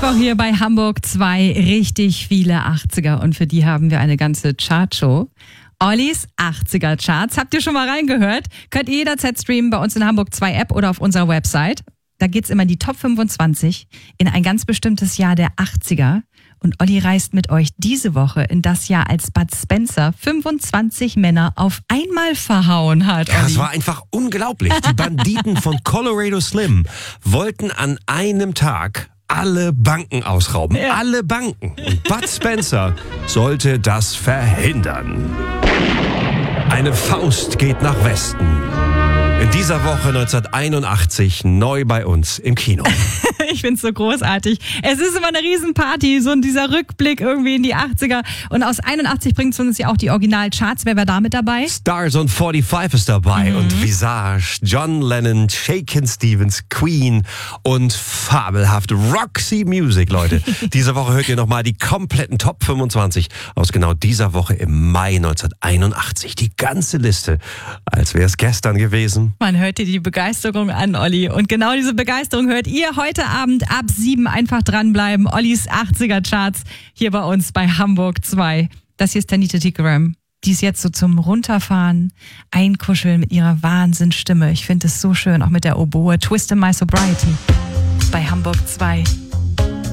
Mittwoch hier bei Hamburg 2, richtig viele 80er und für die haben wir eine ganze Chartshow. Ollis 80er Charts. Habt ihr schon mal reingehört? Könnt ihr jederzeit streamen bei uns in Hamburg 2 App oder auf unserer Website. Da geht's immer in die Top 25 in ein ganz bestimmtes Jahr der 80er. Und Olli reist mit euch diese Woche in das Jahr, als Bud Spencer 25 Männer auf einmal verhauen hat. Ja, das war einfach unglaublich. Die Banditen von Colorado Slim wollten an einem Tag alle Banken ausrauben. Ja. Alle Banken. Und Bud Spencer sollte das verhindern. Eine Faust geht nach Westen. In dieser Woche 1981 neu bei uns im Kino. Ich find's so großartig. Es ist immer eine Riesenparty, so dieser Rückblick irgendwie in die 80er. Und aus 81 bringt uns ja auch die Originalcharts. Wer war da mit dabei? Stars on 45 ist dabei und Visage, John Lennon, Shakin' Stevens, Queen und fabelhaft Roxy Music, Leute. Diese Woche hört ihr nochmal die kompletten Top 25 aus genau dieser Woche im Mai 1981. Die ganze Liste, als wäre es gestern gewesen. Man hört dir die Begeisterung an, Olli. Und genau diese Begeisterung hört ihr heute Abend ab 7. Einfach dranbleiben. Ollis 80er Charts hier bei uns bei Hamburg 2. Das hier ist Tanita Tikaram. Die ist jetzt so zum Runterfahren, Einkuscheln mit ihrer Wahnsinnsstimme. Ich finde es so schön, auch mit der Oboe. Twist in My Sobriety bei Hamburg 2.